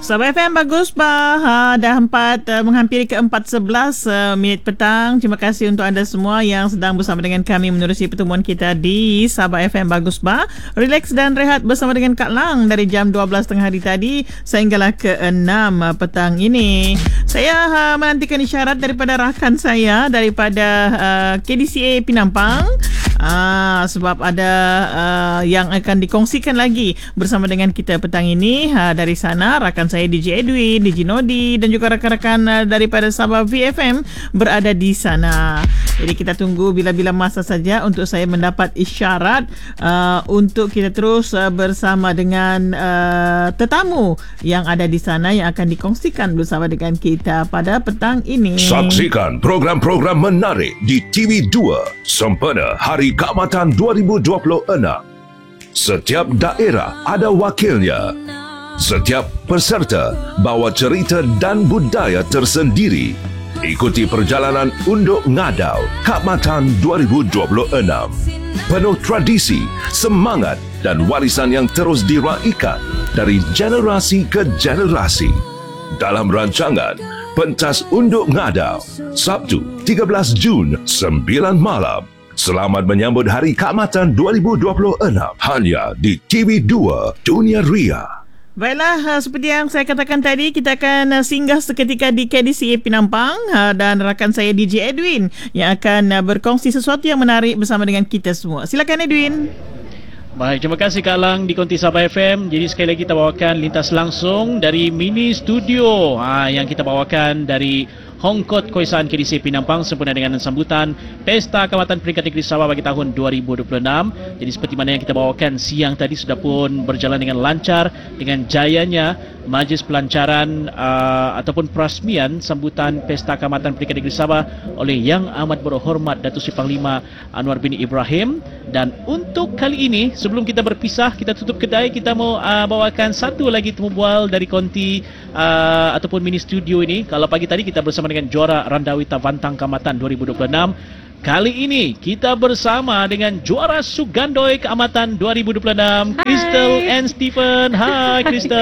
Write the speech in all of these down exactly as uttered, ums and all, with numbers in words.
Sabah F M bagus bah. Ha, dah empat uh, menghampiri ke empat sebelas uh, minit petang. Terima kasih untuk anda semua yang sedang bersama dengan kami menerusi pertemuan kita di Sabah F M bagus bah. Relax dan rehat bersama dengan Kak Lang dari jam dua belas tengah hari tadi sehinggalah ke enam uh, petang ini. Saya uh, menantikan isyarat daripada rakan saya daripada uh, K D C A Penampang. Ah, sebab ada uh, yang akan dikongsikan lagi bersama dengan kita petang ini. Ha, dari sana rakan saya D J Edwin, D J Nodi dan juga rakan-rakan uh, daripada Sabah V F M berada di sana. Jadi kita tunggu bila-bila masa saja untuk saya mendapat isyarat uh, untuk kita terus uh, bersama dengan uh, tetamu yang ada di sana yang akan dikongsikan bersama dengan kita pada petang ini. Saksikan program-program menarik di T V dua sempena Hari Keamatan dua ribu dua puluh enam. Setiap daerah ada wakilnya. Setiap peserta bawa cerita dan budaya tersendiri. Ikuti perjalanan Unduk Ngadau Keamatan dua ribu dua puluh enam. Penuh tradisi, semangat dan warisan yang terus diraikan dari generasi ke generasi. Dalam rancangan Pentas Unduk Ngadau, Sabtu tiga belas Jun, sembilan malam. Selamat menyambut Hari Keamatan dua ribu dua puluh enam hanya di T V dua Dunia Ria. Baiklah, seperti yang saya katakan tadi, kita akan singgah seketika di K D C A Penampang dan rakan saya D J Edwin yang akan berkongsi sesuatu yang menarik bersama dengan kita semua. Silakan Edwin. Baik, terima kasih Kak Lang di Konti Sabah F M. Jadi sekali lagi kita bawakan lintas langsung dari mini studio ha, yang kita bawakan dari Hongkot Koisaan K D C A Penampang sempena dengan sambutan Pesta Keamatan Peringkat Negeri Sabah bagi tahun dua ribu dua puluh enam. Jadi seperti mana yang kita bawakan siang tadi sudah pun berjalan dengan lancar dengan jayanya majlis pelancaran uh, ataupun perasmian sambutan Pesta Keamatan Peringkat Negeri Sabah oleh Yang Amat Berhormat Datuk Seri Panglima Anwar bin Ibrahim. Dan untuk kali ini sebelum kita berpisah, kita tutup kedai, kita mau uh, bawakan satu lagi temu bual dari konti uh, ataupun mini studio ini. Kalau pagi tadi kita bersama dengan juara Randawita Vantang Keamatan dua ribu dua puluh enam. Kali ini kita bersama dengan juara Sugandoi Keamatan dua ribu dua puluh enam, Crystal and Stephen. Hai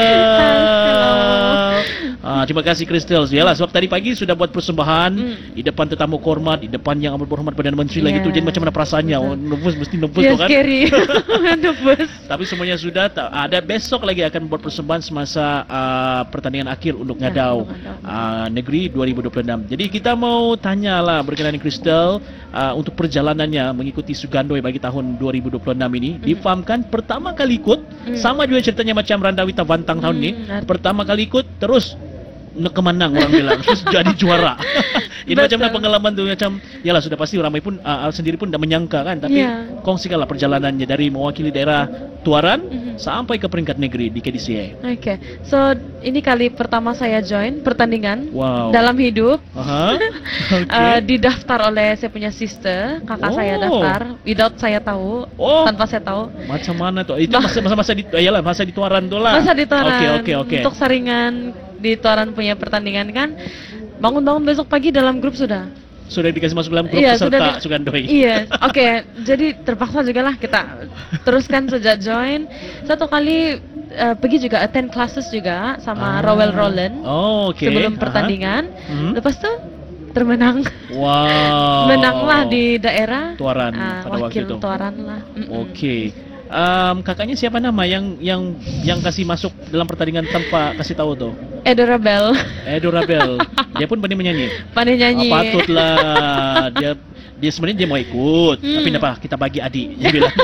Crystal. Ah, terima kasih Crystal. Yalah, sebab tadi pagi sudah buat persembahan mm. di depan tetamu kehormat, di depan Yang Amat Berhormat Perdana Menteri yeah. lagi tu. Jadi macam mana perasaannya? Oh, nervous, mesti nervous yeah, tu kan? Scary. Nervous. Tapi semuanya sudah. Ada besok lagi akan buat persembahan semasa uh, pertandingan akhir untuk Ngadau uh, Negeri dua ribu dua puluh enam. Jadi kita mau tanyalah berkenaan dengan Crystal. Uh, untuk perjalanannya mengikuti Sugandoi bagi tahun dua ribu dua puluh enam ini, mm. difahamkan pertama kali ikut, mm. sama juga ceritanya macam Randawita Vantang tahun mm. ini, pertama kali ikut terus nak kemenang orang bilang terus jadi juara. Ini macam mana pengalaman tu, macam yalah sudah pasti ramai pun uh, sendiri pun dah menyangka kan, tapi yeah. kongsikanlah perjalanannya dari mewakili daerah Tuaran mm-hmm. sampai ke peringkat negeri di K D C A. Oke, okay. So ini kali pertama saya join pertandingan wow. dalam hidup. Uh-huh. Okay. uh, didaftar oleh saya punya sister, kakak oh. saya daftar without saya tahu, oh. tanpa saya tahu. Macam mana tu? Itu masa-masa di yalah masa di Tuaran tu lah. Masa di Tuaran. Oke, oke, oke. Untuk saringan di Tuaran punya pertandingan kan, bangun-bangun besok pagi dalam grup sudah sudah dikasih masuk dalam grup iya, peserta di, Sugandoi. Iya, oke. Okay, jadi terpaksa juga lah kita teruskan sejak join. Satu kali uh, pergi juga attend classes juga sama ah. Rowell Roland oh, okay. sebelum pertandingan. Uh-huh. Lepas tu termenang. Wow. Menanglah di daerah Tuaran uh, pada waktu itu. Wakil Tuaran lah. Oke. Okay. Um, kakaknya siapa nama yang yang yang kasih masuk dalam pertandingan tanpa kasih tahu tuh? Edo Rabel. Edo Rabel. Dia pun pandai menyanyi. Pandai nyanyi. Oh, patutlah dia dia sebenarnya dia mau ikut, hmm. tapi kenapa kita bagi adik? Dia bilang.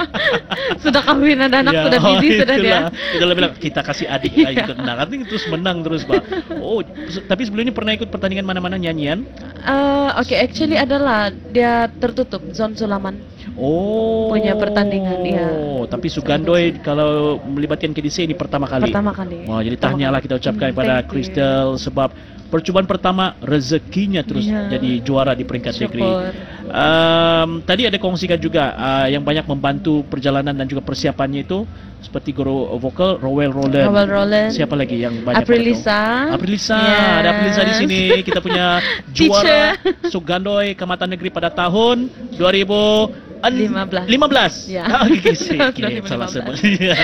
Sudah kawin ada anak ya, sudah bibi oh, sudah dia. Dia bilang kita kasih adik yeah. ikut menang. Nanti terus menang terus Pak. Oh, tapi sebelumnya pernah ikut pertandingan mana-mana nyanyian? Uh, Oke, okay. actually adalah dia tertutup zon Sulaman. Oh. Punya pertandingan dia. Oh, tapi Sugandoi kalau melibatkan K D C ini pertama kali. Pertama kali. Wah, jadi tahniahlah kita ucapkan hmm, kepada Crystal sebab percubaan pertama rezekinya terus yeah. jadi juara di peringkat negeri. Um, tadi ada kongsikan juga uh, yang banyak membantu perjalanan dan juga persiapannya itu seperti guru vokal Rowell Roland. Rowell Roland. Siapa lagi yang banyak? Aprilisa. Aprilisa. Yes. Ada Aprilisa di sini. Kita punya juara Sugandoi Keamatan Negeri pada tahun dua ribu lima belas. lima belas. Ya. Ah, okay, okay. Salah sebut.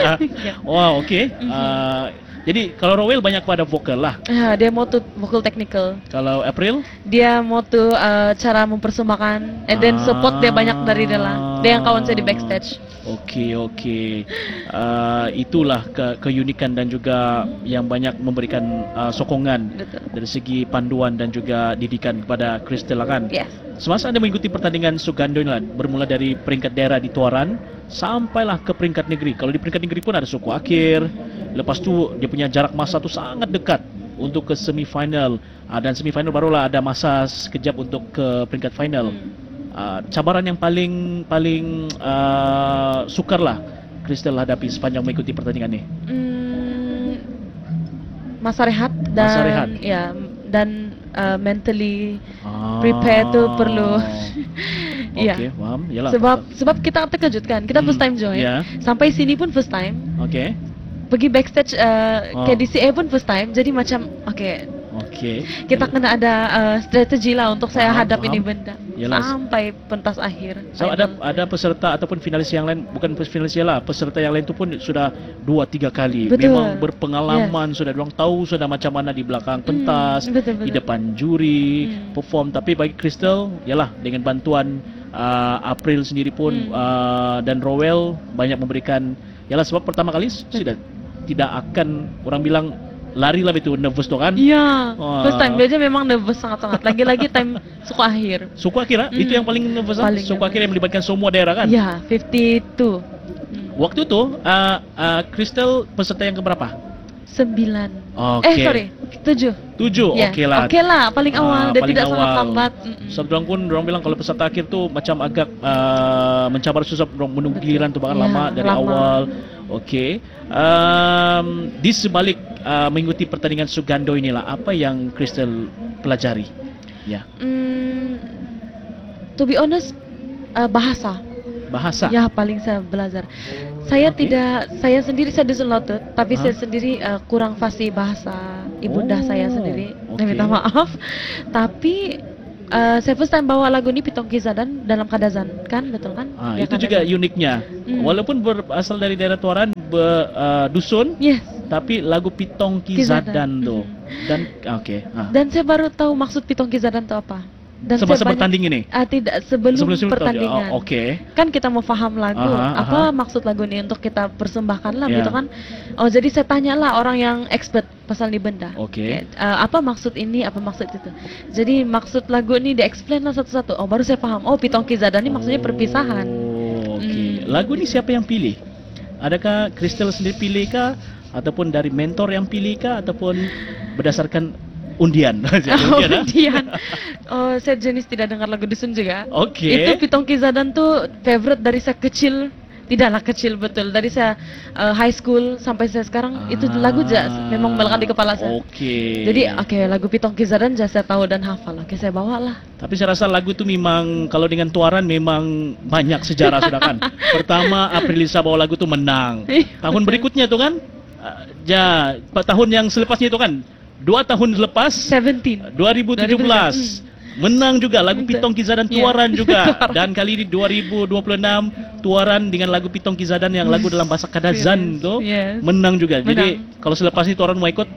Wow, oke. Okay. Mm-hmm. Uh, jadi kalau Rowell banyak pada vokal lah. Uh, dia mau tuh vokal technical. Kalau April? Dia mau tuh uh, cara mempersembahkan, and then support dia banyak dari dalam. Dia yang kawan saya di backstage. Oke, okay, oke. Okay. Uh, itulah ke keunikan dan juga yang banyak memberikan uh, sokongan. Betul. Dari segi panduan dan juga didikan kepada Crystal kan. Yes. Semasa Anda mengikuti pertandingan Sugando ini lah, bermula dari peringkat daerah di Tuaran sampailah ke peringkat negeri. Kalau di peringkat negeri pun ada suku akhir. Lepas tu dia punya jarak masa tu sangat dekat untuk ke semifinal. Uh, dan semifinal barulah ada masa sekejap untuk ke peringkat final. Hmm. Uh, cabaran yang paling paling uh, sukar lah Crystal hadapi sepanjang mengikuti pertandingan ini. Hmm, masa rehat dan masa rehat. Ya dan uh, mentally ah. prepare tu perlu. Oke, okay, paham. Yalah. Sebab sebab kita terkejut kan. Kita hmm, first time join. Yeah. Sampai sini pun first time. Oke. Okay. Pergi backstage uh, oh. K D C A pun first time. Jadi macam oke. Okay, Oke. Okay. Kita kena ada uh, strategi lah untuk paham, saya hadap paham. Ini benda. Yalah. Sampai pentas akhir. So ada ada peserta ataupun finalis yang lain, bukan finalis lah, peserta yang lain tu pun sudah dua tiga kali. Betul. Memang berpengalaman, yes. Sudah orang tahu sudah macam mana di belakang pentas, hmm, betul, betul. Di depan juri, hmm. perform. Tapi bagi Crystal, yalah dengan bantuan uh, April sendiri pun hmm. uh, dan Rowell banyak memberikan. Yalah sebab pertama kali sudah tidak akan orang bilang lari lah itu nervous tu kan? Iya. Wah. First time dia memang nervous sangat-sangat. Lagi-lagi time suku akhir. Suku akhir, mm. Itu yang paling nervous. Paling suku nervous. Akhir yang melibatkan semua daerah kan? Iya, lima puluh dua. Mm. Waktu tu, uh, uh, Crystal peserta yang keberapa? Sembilan. Okay. Eh sorry, tujuh. Tujuh, yeah. Oke lah. Oke lah, paling awal. Uh, Dia paling tidak awal. sangat lambat. Sebab so, pun orang bilang kalau peserta akhir tu macam agak uh, mencabar susah menunggu giliran tu bahkan yeah, lama dari lama. Awal. Okey. Um, di sebalik uh, mengikuti pertandingan Sugando inilah apa yang Crystal pelajari? Ya. Yeah. Mm, to be honest, uh, bahasa. Bahasa. Ya, paling saya belajar. Saya okay. tidak, saya sendiri saya dusun lotut, tapi huh? saya sendiri uh, kurang fasih bahasa ibunda oh, saya sendiri. Okay. Saya minta maaf. Tapi uh, saya first time bawa lagu ini Pitong Kizadan dalam Kadazan, kan betul kan? Ah, ya, itu Kadazan. Juga uniknya. Hmm. Walaupun berasal dari daerah Tuaran, be, uh, dusun, yes. Tapi lagu Pitong Kizadan tuh. Hmm. Dan oke. Okay. Ah. Dan saya baru tahu maksud Pitong Kizadan itu apa. Dan semasa bertanding ini? Uh, tidak, sebelum, sebelum pertandingan. Oh, Oke. Okay. Kan kita mau paham lagu, aha, apa aha. maksud lagu ini untuk kita persembahkan lah, yeah. gitu kan? Oh, jadi saya tanyalah orang yang expert pasal di benda. Oke. Okay. Okay. Uh, apa maksud ini, apa maksud itu? Jadi maksud lagu ini di-explain lah satu-satu. Oh, baru saya paham. Oh, Pitong Kizadan ini maksudnya perpisahan. Oh, oke. Okay. Hmm. Lagu ini siapa yang pilih? Adakah Crystal sendiri pilih kah? Ataupun dari mentor yang pilih kah? Ataupun berdasarkan undian? Oh, undian. Oh, saya jenis tidak dengar lagu dusun juga. Oke. Okay. Itu Pitong Kizadan tuh favorite dari saya kecil. Tidaklah kecil betul. Dari saya uh, high school sampai saya sekarang ah, itu lagu jas memang melekat di kepala saya. Oke. Okay. Jadi oke okay, lagu Pitong Kizadan jas saya tahu dan hafal. Oke, okay, saya bawa lah. Tapi saya rasa lagu itu memang kalau dengan Tuaran memang banyak sejarah sudah kan. Pertama Aprilisa bawa lagu itu menang. Tahun berikutnya tuh kan uh, ja tahun yang selepasnya itu kan dua tahun lepas dua ribu tujuh belas menang juga lagu Pitong Kizadan Tuaran yeah. juga dan kali ini dua ribu dua puluh enam Tuaran dengan lagu Pitong Kizadan yang lagu dalam bahasa Kadazan tu yes. menang juga. Menang. Jadi kalau selepas ini Tuaran mau ikut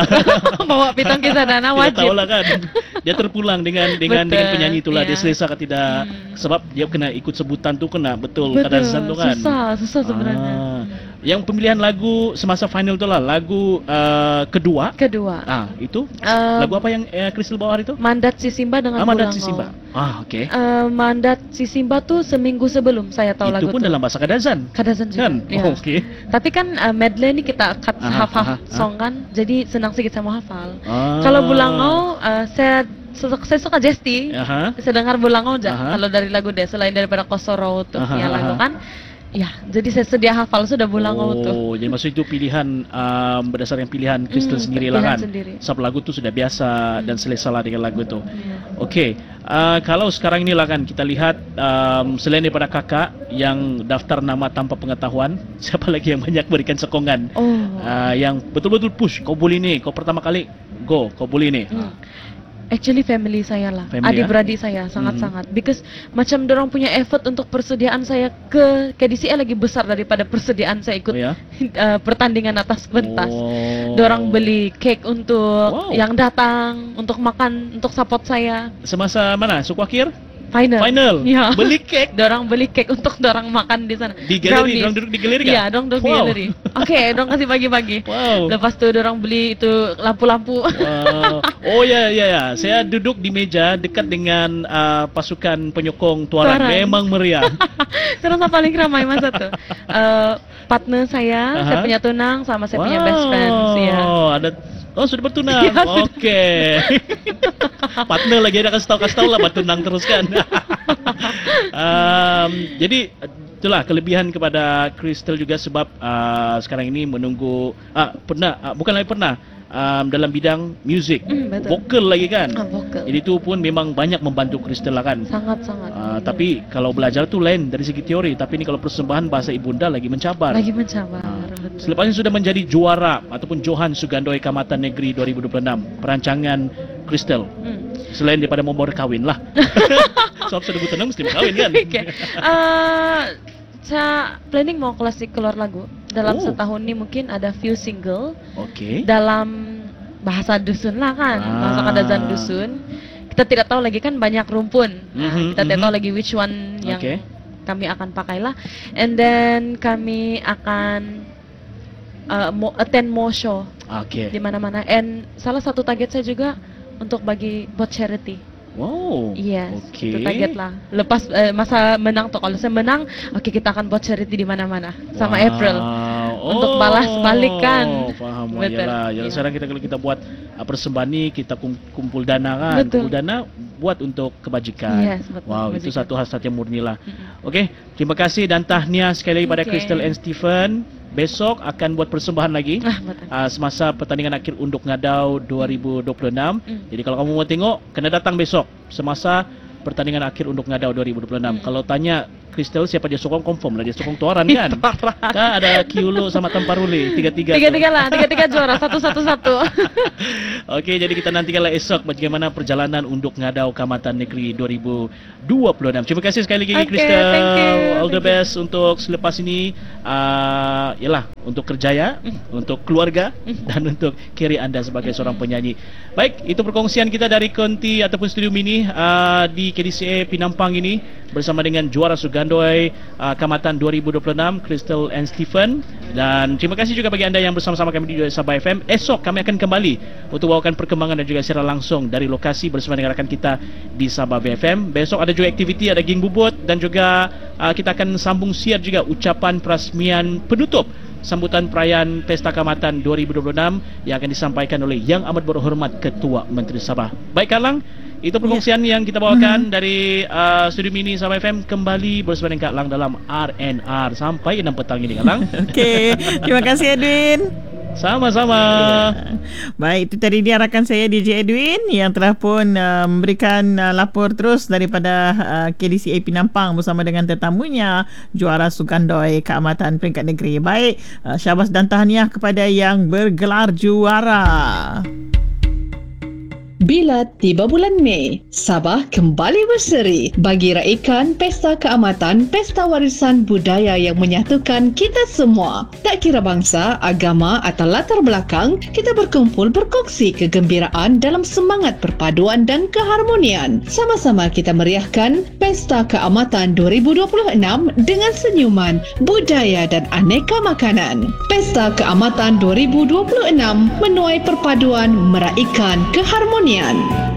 bawa Pitong Kizadan wajib. Tahu lah kan. Dia terpulang dengan dengan betul. Dengan penyanyi itulah yeah. dia selesa kan tidak hmm. sebab dia kena ikut sebutan tu kena betul, betul. Kadazan tu kan. Susah, susah sebenarnya. Ah. Yang pemilihan lagu semasa final tu lah lagu uh, kedua. Kedua. Ah, itu uh, lagu apa yang uh, Crystal bawa hari itu? Mandat Si Simba dengan ah, Mandat Si Simba. Ah, oke. Okay. Uh, Mandat Si Simba tuh seminggu sebelum saya tahu itu lagu itu pun tuh. dalam bahasa Kadazan. Kadazan juga. Kan? Ya. Oh, oke. Okay. Tapi kan uh, medley ini kita cut hafal song kan. Jadi senang sedikit saya mau hafal. Ah. Kalau Bulangau uh, saya saya suka Jesti. Aha. Saya dengar Bulangau aja kalau dari lagu dia selain daripada Kosoro tuh yang lagu kan. Ya, jadi saya sedia hafal sudah Bulangau oh, tuh. Oh, jadi maksud itu pilihan um, berdasarkan pilihan Crystal hmm, sendiri lah kan. Sebab lagu tu sudah biasa hmm. dan selesa lah dengan lagu tu. Yeah. Oke, okay. uh, kalau sekarang inilah kan kita lihat um, selain daripada kakak yang daftar nama tanpa pengetahuan, siapa lagi yang banyak berikan sokongan? Oh. Uh, yang betul-betul push, kau boleh ni, kau pertama kali go, kau boleh ni. Hmm. Actually family saya lah, family, adik-beradik ya? saya sangat-sangat. Hmm. Because macam dorang punya effort untuk persediaan saya ke K D C A lagi besar daripada persediaan saya ikut oh, ya? uh, pertandingan atas pentas. Oh. Dorang beli cake untuk wow. yang datang, untuk makan, untuk support saya. Semasa mana? Suku akhir? Final. Final. Ya. Beli kek. Dorang beli kek untuk dorang makan di sana. Di galeri, dorang duduk di galeri kan? Iya, dorang duduk wow. di galeri. Oke, okay, dorang kasih bagi-bagi. Wow. Lepas tu dorang beli itu lampu-lampu. Wow. Oh ya ya ya, saya duduk di meja dekat dengan uh, pasukan penyokong Tuaran. Tuaran. Memang meriah. Terasa paling ramai masa tu. Uh, partner saya, uh-huh. saya punya tunang sama saya wow. punya best friends ya. Oh, ada oh sudah bertunang. Ya, Oke. Okay. Partner lagi ada kasih tahu kasih tahu lah bertunang terus kan. um, jadi itulah kelebihan kepada Crystal juga sebab uh, sekarang ini menunggu ah pernah uh, bukan lagi pernah um, dalam bidang music, mm, vokal lagi kan. Ah, vokal. Jadi itu pun memang banyak membantu Crystal lah kan. Sangat-sangat. Uh, tapi kalau belajar tu lain dari segi teori, tapi ini kalau persembahan bahasa ibunda lagi mencabar. Lagi mencabar. Uh, Selepasnya sudah menjadi juara ataupun Johan Sugandoi Kamatan Negeri dua ribu dua puluh enam perancangan Crystal. Hmm. Selain daripada mau berkahwin lah. Sebab sudah bertunang mesti berkahwin kan. Okay. Uh, saya planning mau klasik keluar lagu dalam oh. setahun ini mungkin ada few single. Okay. Dalam bahasa dusun lah kan, ah. bahasa kadazan dusun. Kita tidak tahu lagi kan banyak rumpun. Mm-hmm, kita tidak mm-hmm. tahu lagi which one yang okay. kami akan pakai lah. And then kami akan Uh, mo- attend more show okay. di mana-mana. And salah satu target saya juga untuk bagi buat charity. Wow. Yes. Okay. Itu target lah. Lepas uh, masa menang tuh, kalau saya menang, oke okay, kita akan buat charity di mana-mana sama wow. April oh. untuk balas balikan. Oh, faham. Yalah, yalah. Sekarang kita kalau kita buat uh, persembahan ni kita kumpul dana kan. Betul. Kumpul dana buat untuk kebajikan. Yes, betul. Wow, kebajikan. Itu satu hasrat yang murni lah. Mm-hmm. Okey, terima kasih dan tahniah sekali lagi pada okay. Crystal and Stephen. Besok akan buat persembahan lagi ah, uh, semasa pertandingan akhir Unduk Ngadau dua ribu dua puluh enam. Mm. Jadi kalau kamu mau tengok, kena datang besok semasa pertandingan akhir Unduk Ngadau dua ribu dua puluh enam. Mm. Kalau tanya Crystal siapa dia sokong, confirm lah dia sokong Tuaran kan. Kan ada Kiulu sama Tamparuli, tiga-tiga. Tiga-tiga lah, tiga-tiga juara, satu-satu-satu. Okey, jadi kita nantikanlah esok bagaimana perjalanan Unduk Ngadau Kamatan Negeri dua ribu dua puluh enam. Terima kasih sekali lagi okay, Crystal. Thank you. All the thank best you. Untuk selepas ini uh, yalah untuk kerjaya, mm. untuk keluarga mm. dan untuk kiri anda sebagai mm. seorang penyanyi. Baik, itu perkongsian kita dari Konti ataupun Studio Mini uh, di K D C A Pinampang ini bersama dengan juara Sugandoi uh, Kamatan dua ribu dua puluh enam Crystal and Stephen. Dan terima kasih juga bagi anda yang bersama-sama kami di Sabah F M. Esok kami akan kembali untuk bawakan perkembangan dan juga siaran langsung dari lokasi bersama dengan rakan kita di Sabah B F M. Besok ada juga aktiviti, ada ging bubut dan juga uh, kita akan sambung siar juga ucapan perasmian penutup sambutan perayaan Pesta Kamatan dua ribu dua puluh enam yang akan disampaikan oleh Yang Amat Berhormat Ketua Menteri Sabah. Baik Kalang, itu perkongsian yeah. yang kita bawakan hmm. dari uh, Studio Mini Sabah F M kembali bersama dengan Kak Lang dalam R and R sampai enam petang ini Kak Lang. Okey, terima kasih Edwin. Sama-sama. Ya. Baik, itu tadi dia rakan saya D J Edwin yang telah pun uh, memberikan uh, lapor terus daripada uh, K D C A Pinampang bersama dengan tetamunya juara Sugandoi Keamatan Peringkat Negeri. Baik, uh, syabas dan tahniah kepada yang bergelar juara. Bila tiba bulan Mei, Sabah kembali berseri bagi raikan Pesta Keamatan, Pesta Warisan Budaya yang menyatukan kita semua. Tak kira bangsa, agama atau latar belakang, kita berkumpul berkongsi kegembiraan dalam semangat perpaduan dan keharmonian. Sama-sama kita meriahkan Pesta Keamatan dua ribu dua puluh enam dengan senyuman, budaya dan aneka makanan. Pesta Keamatan dua ribu dua puluh enam menuai perpaduan, meraikan keharmonian.